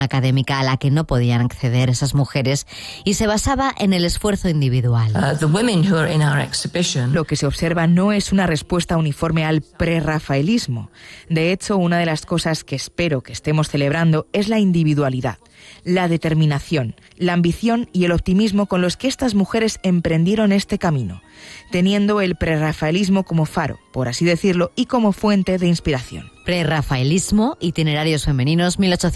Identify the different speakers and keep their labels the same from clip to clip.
Speaker 1: académica a la que no podían acceder esas mujeres y se basaba en el esfuerzo individual.
Speaker 2: Lo que se observa no es una respuesta uniforme al prerrafaelismo. De hecho, una de las cosas que espero que estemos celebrando es la individualidad, la determinación, la ambición y el optimismo con los que estas mujeres emprendieron este camino, teniendo el prerrafaelismo como faro, por así decirlo, y como fuente de inspiración.
Speaker 1: Prerrafaelismo, itinerarios femeninos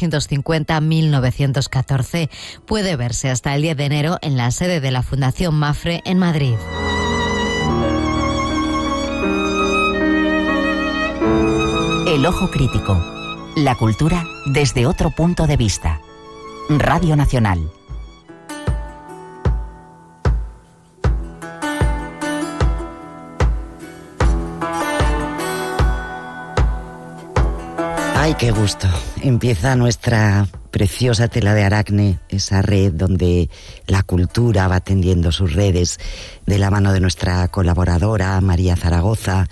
Speaker 1: 1850-1914. Puede verse hasta el 10 de enero en la sede de la Fundación Mapfre en Madrid.
Speaker 3: El ojo crítico. La cultura desde otro punto de vista. Radio Nacional.
Speaker 4: ¡Ay, qué gusto! Empieza nuestra preciosa tela de Aracne, esa red donde la cultura va tendiendo sus redes de la mano de nuestra colaboradora, María Zaragoza.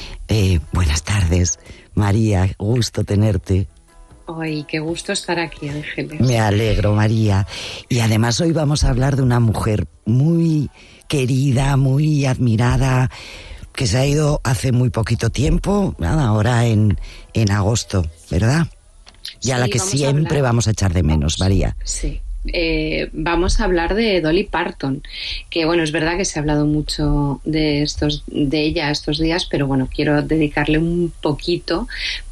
Speaker 4: Buenas tardes, María, gusto tenerte.
Speaker 5: Ay, qué gusto estar aquí, Ángeles.
Speaker 4: Me alegro, María. Y además hoy vamos a hablar de una mujer muy querida, muy admirada, que se ha ido hace muy poquito tiempo, ahora en agosto, ¿verdad? Y a la que siempre vamos a echar de menos, María.
Speaker 5: Sí. Vamos a hablar de Dolly Parton, que bueno, es verdad que se ha hablado mucho de ella estos días, pero bueno, quiero dedicarle un poquito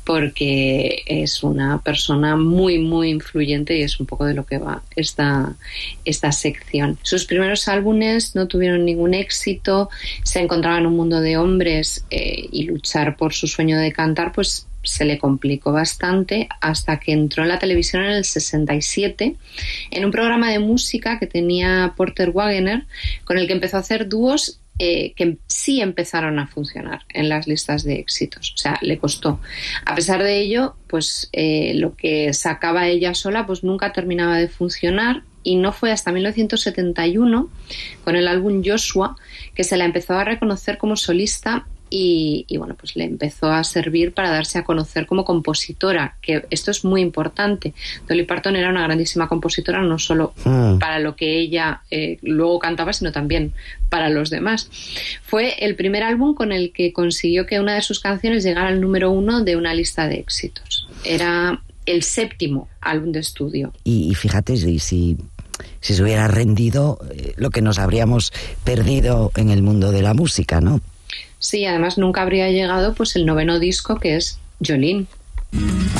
Speaker 5: porque es una persona muy muy influyente y es un poco de lo que va esta sección. Sus primeros álbumes no tuvieron ningún éxito, se encontraba en un mundo de hombres y luchar por su sueño de cantar pues se le complicó bastante hasta que entró en la televisión en el 67 en un programa de música que tenía Porter Wagoner, con el que empezó a hacer dúos que sí empezaron a funcionar en las listas de éxitos. O sea, le costó. A pesar de ello, pues lo que sacaba ella sola pues nunca terminaba de funcionar, y no fue hasta 1971 con el álbum Joshua que se la empezó a reconocer como solista. Y bueno, pues le empezó a servir para darse a conocer como compositora, que esto es muy importante. Dolly Parton era una grandísima compositora, no solo para lo que ella luego cantaba, sino también para los demás. Fue el primer álbum con el que consiguió que una de sus canciones llegara al número 1 de una lista de éxitos. Era el 7º álbum de estudio.
Speaker 4: Y fíjate, si se hubiera rendido, lo que nos habríamos perdido en el mundo de la música, ¿no?
Speaker 5: Sí, además nunca habría llegado pues el 9º disco, que es Jolene.